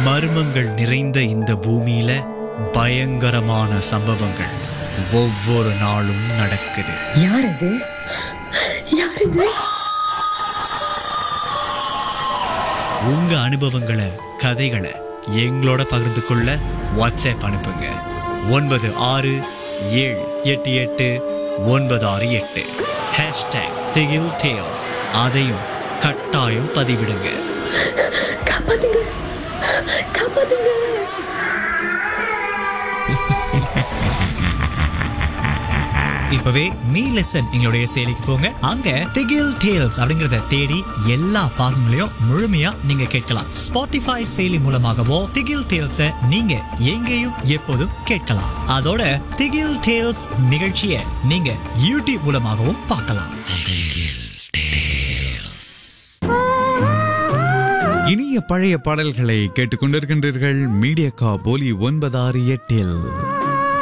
மர்மங்கள் நிறைந்த இந்த பூமியில பயங்கரமான சம்பவங்கள் ஒவ்வொரு நாளும் நடக்குது. யார் அது? யார் இது? உங்க அனுபவங்களை, கதைகளை எங்களோட பகிர்ந்து கொள்ள வாட்ஸ்அப் அனுப்புங்க. 96788968. #திகில் டேல்ஸ். அதையும் கட்டாயம் பதிவிடுங்க. காப்பாத்துங்க, காப்பாத்துங்க. இப்பவே மீ லெசன் எங்களுடைய செயலிக்கு போங்க. அங்க திகில் டேல்ஸ் அப்படிங்கறத தேடி எல்லா பாகங்களையும் முழுமையா நீங்க கேட்கலாம். ஸ்பாட்டிஃபை செயலி மூலமாகவோ திகில் டேல்ஸ நீங்க எங்கேயும் எப்போதும் கேட்கலாம். அதோட திகில் டேல்ஸ் நிகழ்ச்சியை நீங்க யூடியூப் மூலமாகவும் பார்க்கலாம். இனிய பழைய பாடல்களை கேட்டுக்கொண்டிருக்கின்றீர்கள் மீடியா கா போலி 96.8.